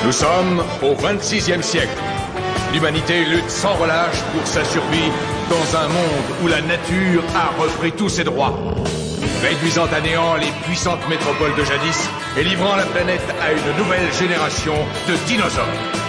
Nous sommes au 26e siècle. L'humanité lutte sans relâche pour sa survie dans un monde où la nature a repris tous ses droits, réduisant à néant les puissantes métropoles de jadis et livrant la planète à une nouvelle génération de dinosaures.